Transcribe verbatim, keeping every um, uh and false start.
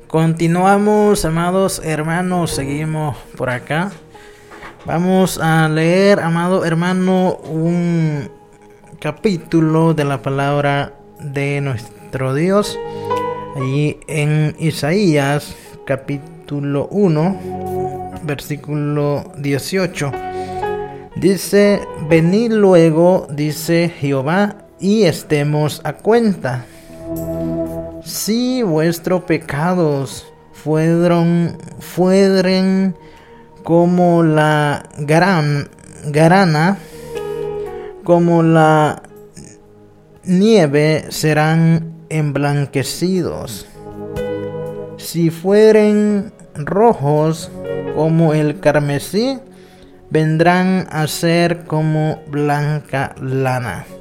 Continuamos, amados hermanos, seguimos por acá. Vamos a leer, amado hermano, un capítulo de la palabra de nuestro Dios. Allí en Isaías, capítulo uno, versículo dieciocho. Dice: venid luego, dice Jehová, y estemos a cuenta. Si vuestros pecados fueron, fueren como la gran, grana, como la nieve, serán emblanquecidos. Si fueren rojos como el carmesí, vendrán a ser como blanca lana.